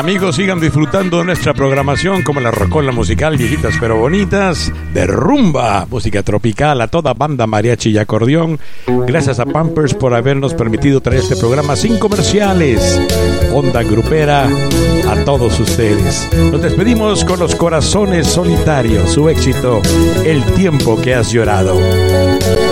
Amigos, sigan disfrutando de nuestra programación como la rocola musical Viejitas pero Bonitas, de rumba, música tropical, a toda banda mariachi y acordeón. Gracias a Pampers por habernos permitido traer este programa sin comerciales. Onda grupera a todos ustedes. Nos despedimos con Los Corazones Solitarios, su éxito, El tiempo que has llorado.